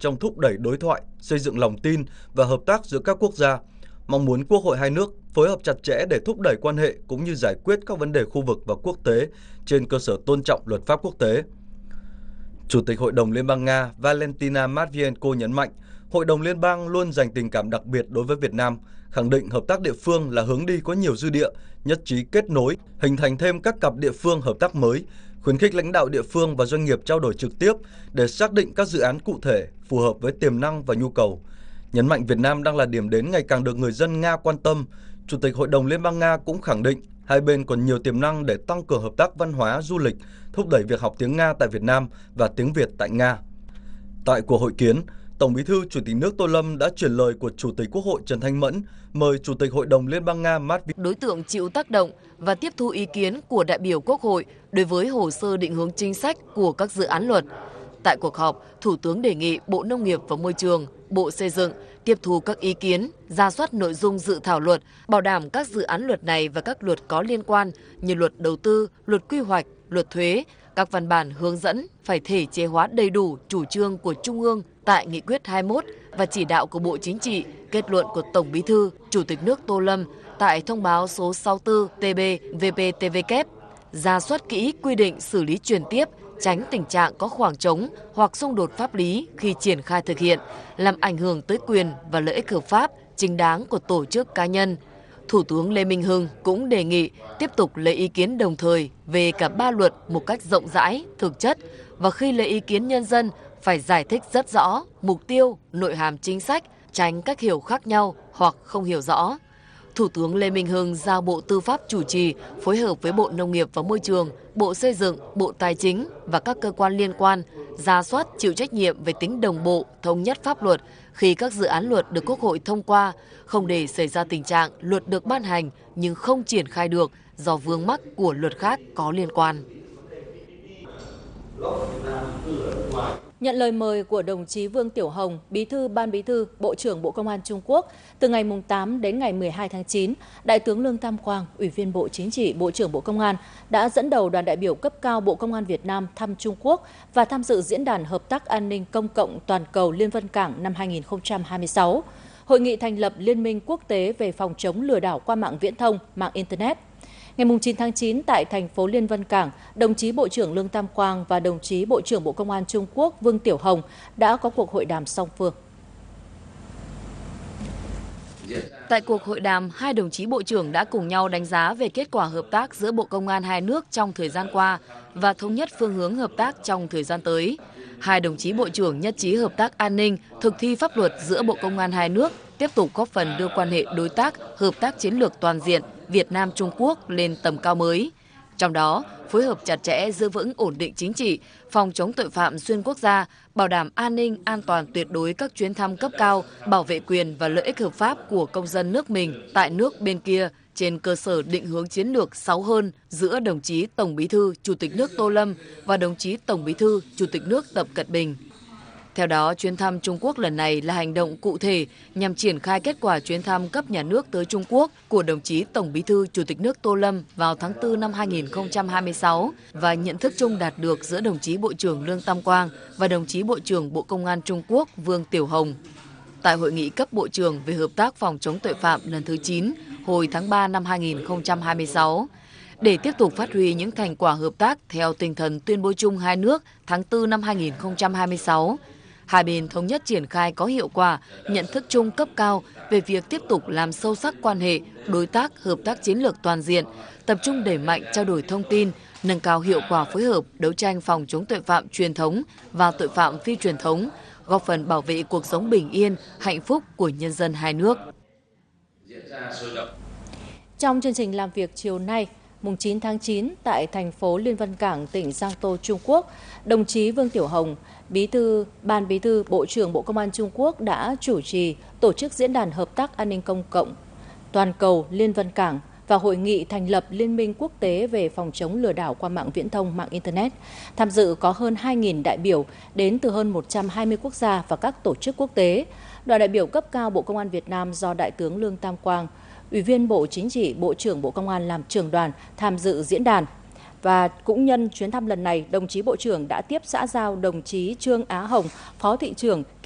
trong thúc đẩy đối thoại, xây dựng lòng tin và hợp tác giữa các quốc gia, mong muốn Quốc hội hai nước phối hợp chặt chẽ để thúc đẩy quan hệ cũng như giải quyết các vấn đề khu vực và quốc tế trên cơ sở tôn trọng luật pháp quốc tế. Chủ tịch Hội đồng Liên bang Nga Valentina Matvienko nhấn mạnh, Hội đồng Liên bang luôn dành tình cảm đặc biệt đối với Việt Nam, khẳng định hợp tác địa phương là hướng đi có nhiều dư địa, nhất trí kết nối, hình thành thêm các cặp địa phương hợp tác mới, khuyến khích lãnh đạo địa phương và doanh nghiệp trao đổi trực tiếp để xác định các dự án cụ thể phù hợp với tiềm năng và nhu cầu. Nhấn mạnh Việt Nam đang là điểm đến ngày càng được người dân Nga quan tâm, Chủ tịch Hội đồng Liên bang Nga cũng khẳng định hai bên còn nhiều tiềm năng để tăng cường hợp tác văn hóa, du lịch, thúc đẩy việc học tiếng Nga tại Việt Nam và tiếng Việt tại Nga. Tại cuộc hội kiến, Tổng Bí thư Chủ tịch nước Tô Lâm đã chuyển lời của Chủ tịch Quốc hội Trần Thanh Mẫn mời Chủ tịch Hội đồng Liên bang Nga đối tượng chịu tác động và tiếp thu ý kiến của đại biểu Quốc hội đối với hồ sơ định hướng chính sách của các dự án luật. Tại cuộc họp, Thủ tướng đề nghị Bộ Nông nghiệp và Môi trường, Bộ Xây dựng tiếp thu các ý kiến, rà soát nội dung dự thảo luật, bảo đảm các dự án luật này và các luật có liên quan như luật đầu tư, luật quy hoạch, luật thuế, các văn bản hướng dẫn phải thể chế hóa đầy đủ chủ trương của Trung ương tại Nghị quyết 21 và chỉ đạo của Bộ Chính trị, kết luận của Tổng Bí thư, Chủ tịch nước Tô Lâm tại thông báo số 64/TB-VPTVK, rà soát kỹ quy định xử lý chuyển tiếp, tránh tình trạng có khoảng trống hoặc xung đột pháp lý khi triển khai thực hiện, làm ảnh hưởng tới quyền và lợi ích hợp pháp, chính đáng của tổ chức cá nhân. Thủ tướng Lê Minh Hưng cũng đề nghị tiếp tục lấy ý kiến đồng thời về cả ba luật một cách rộng rãi, thực chất và khi lấy ý kiến nhân dân phải giải thích rất rõ mục tiêu, nội hàm chính sách, tránh các hiểu khác nhau hoặc không hiểu rõ. Thủ tướng Lê Minh Hưng giao Bộ Tư pháp chủ trì phối hợp với Bộ Nông nghiệp và Môi trường, Bộ Xây dựng, Bộ Tài chính và các cơ quan liên quan rà soát chịu trách nhiệm về tính đồng bộ, thống nhất pháp luật khi các dự án luật được Quốc hội thông qua, không để xảy ra tình trạng luật được ban hành nhưng không triển khai được do vướng mắc của luật khác có liên quan. Nhận lời mời của đồng chí Vương Tiểu Hồng, Bí thư Ban Bí thư, Bộ trưởng Bộ Công an Trung Quốc, từ ngày 8 đến ngày 12 tháng 9, Đại tướng Lương Tam Quang, Ủy viên Bộ Chính trị, Bộ trưởng Bộ Công an, đã dẫn đầu đoàn đại biểu cấp cao Bộ Công an Việt Nam thăm Trung Quốc và tham dự Diễn đàn Hợp tác An ninh Công cộng Toàn cầu Liên Vân Cảng năm 2026, Hội nghị thành lập Liên minh Quốc tế về phòng chống lừa đảo qua mạng viễn thông, mạng Internet. Ngày 9 tháng 9 tại thành phố Liên Vân Cảng, đồng chí Bộ trưởng Lương Tam Quang và đồng chí Bộ trưởng Bộ Công an Trung Quốc Vương Tiểu Hồng đã có cuộc hội đàm song phương. Tại cuộc hội đàm, hai đồng chí Bộ trưởng đã cùng nhau đánh giá về kết quả hợp tác giữa Bộ Công an hai nước trong thời gian qua và thống nhất phương hướng hợp tác trong thời gian tới. Hai đồng chí Bộ trưởng nhất trí hợp tác an ninh, thực thi pháp luật giữa Bộ Công an hai nước tiếp tục góp phần đưa quan hệ đối tác, hợp tác chiến lược toàn diện Việt Nam-Trung Quốc lên tầm cao mới. Trong đó, phối hợp chặt chẽ giữ vững ổn định chính trị, phòng chống tội phạm xuyên quốc gia, bảo đảm an ninh, an toàn tuyệt đối các chuyến thăm cấp cao, bảo vệ quyền và lợi ích hợp pháp của công dân nước mình tại nước bên kia trên cơ sở định hướng chiến lược 6 hơn giữa đồng chí Tổng Bí thư Chủ tịch nước Tô Lâm và đồng chí Tổng Bí thư Chủ tịch nước Tập Cận Bình. Theo đó, chuyến thăm Trung Quốc lần này là hành động cụ thể nhằm triển khai kết quả chuyến thăm cấp nhà nước tới Trung Quốc của đồng chí Tổng Bí thư Chủ tịch nước Tô Lâm vào tháng 4 năm 2026 và nhận thức chung đạt được giữa đồng chí Bộ trưởng Lương Tam Quang và đồng chí Bộ trưởng Bộ Công an Trung Quốc Vương Tiểu Hồng. Tại hội nghị cấp bộ trưởng về hợp tác phòng chống tội phạm lần thứ 9 hồi tháng 3 năm 2026, để tiếp tục phát huy những thành quả hợp tác theo tinh thần tuyên bố chung hai nước tháng 4 năm 2026, hai bên thống nhất triển khai có hiệu quả nhận thức chung cấp cao về việc tiếp tục làm sâu sắc quan hệ đối tác hợp tác chiến lược toàn diện, tập trung đẩy mạnh trao đổi thông tin, nâng cao hiệu quả phối hợp đấu tranh phòng chống tội phạm truyền thống và tội phạm phi truyền thống, góp phần bảo vệ cuộc sống bình yên, hạnh phúc của nhân dân hai nước. Trong chương trình làm việc chiều nay, mùng 9 tháng 9 tại thành phố Liên Vân Cảng, tỉnh Giang Tô, Trung Quốc, đồng chí Vương Tiểu Hồng, Bí thư Ban Bí thư, Bộ trưởng Bộ Công an Trung Quốc đã chủ trì tổ chức Diễn đàn Hợp tác An ninh Công cộng Toàn cầu Liên Vân Cảng và hội nghị thành lập Liên minh Quốc tế về phòng chống lừa đảo qua mạng viễn thông, mạng Internet. Tham dự có hơn 2.000 đại biểu đến từ hơn 120 quốc gia và các tổ chức quốc tế. Đoàn đại biểu cấp cao Bộ Công an Việt Nam do Đại tướng Lương Tam Quang, Ủy viên Bộ Chính trị, Bộ trưởng Bộ Công an làm trưởng đoàn tham dự diễn đàn. Và cũng nhân chuyến thăm lần này, đồng chí Bộ trưởng đã tiếp xã giao đồng chí Trương Á Hồng, Phó Thị trưởng